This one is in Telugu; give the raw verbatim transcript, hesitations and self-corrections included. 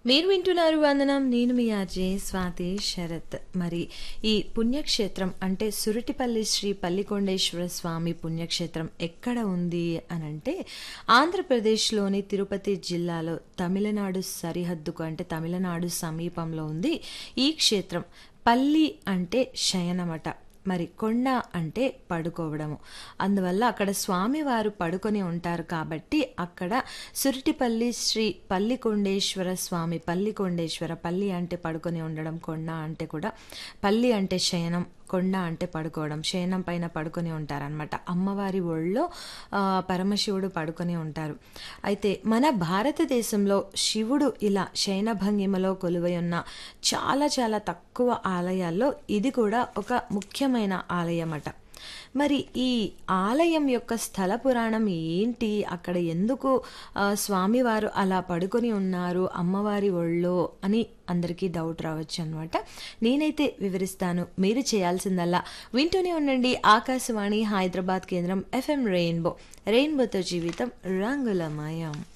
మీరు వింటున్నారు వందనం. నేను మీ ఆర్జే స్వాతి శరత్. మరి ఈ పుణ్యక్షేత్రం అంటే సురటిపల్లి శ్రీ పల్లికొండేశ్వర స్వామి పుణ్యక్షేత్రం ఎక్కడ ఉంది అని అంటే ఆంధ్రప్రదేశ్లోని తిరుపతి జిల్లాలో తమిళనాడు సరిహద్దుకు అంటే తమిళనాడు సమీపంలో ఉంది ఈ క్షేత్రం. పల్లి అంటే శయనమట, మరి కొండ అంటే పడుకోవడము. అందువల్ల అక్కడ స్వామివారు పడుకొని ఉంటారు కాబట్టి అక్కడ సురిటిపల్లి శ్రీ పల్లికొండేశ్వర స్వామి, పల్లికొండేశ్వర, పల్లి అంటే పడుకొని ఉండడం, కొండ అంటే కూడా, పల్లి అంటే శయనం, కొండ అంటే పడుకోవడం, శయనం పైన పడుకొని ఉంటారనమాట. అమ్మవారి ఒళ్ళో పరమశివుడు పడుకొని ఉంటారు. అయితే మన భారతదేశంలో శివుడు ఇలా శయన భంగిమలో కొలువై ఉన్న చాలా చాలా తక్కువ ఆలయాల్లో ఇది కూడా ఒక ముఖ్యమైన ఆలయం అట. మరి ఈ ఆలయం యొక్క స్థల పురాణం ఏంటి, అక్కడ ఎందుకు స్వామివారు అలా పడుకొని ఉన్నారు అమ్మవారి ఒళ్ళో అని అందరికీ డౌట్ రావచ్చు అనమాట. నేనైతే వివరిస్తాను. మీరు చేయాల్సిందల్లా వింటూనే ఉండండి ఆకాశవాణి హైదరాబాద్ కేంద్రం ఎఫ్ఎం రెయిన్బో. రెయిన్బోతో జీవితం రంగులమయం.